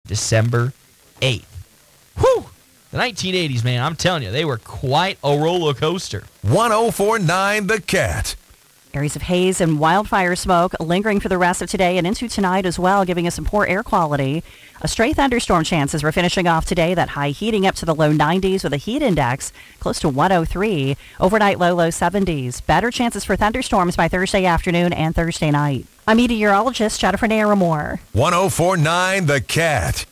December 8th. Whew! The 1980s, man, I'm telling you, they were quite a roller coaster. 104.9 The Cat. Areas of haze and wildfire smoke lingering for the rest of today and into tonight as well, giving us some poor air quality. A stray thunderstorm chance as we're finishing off today. That high heating up to the low 90s with a heat index close to 103. Overnight low 70s. Better chances for thunderstorms by Thursday afternoon and Thursday night. I'm meteorologist Jennifer Naramore. 104.9 The Cat.